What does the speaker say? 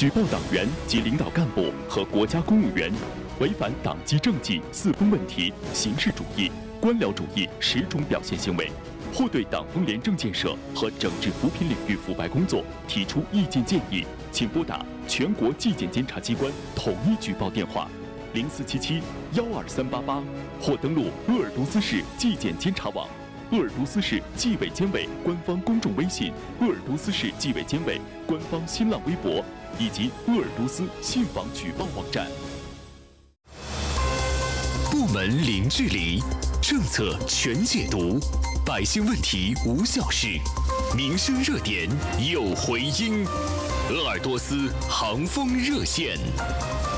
举报党员及领导干部和国家公务员违反党纪政纪四风问题、形式主义、官僚主义10种表现行为，或对党风廉政建设和整治扶贫领域腐败工作提出意见建议，请拨打全国纪检监察机关统一举报电话0477-12388，或登录鄂尔多斯市纪检监察网、鄂尔多斯市纪委监委官方公众微信、鄂尔多斯市纪委监委官方新浪微博以及鄂尔多斯信访举报网站。 部门零距离，政策全解读，百姓问题无小事，民生热点有回音。鄂尔多斯航风热线。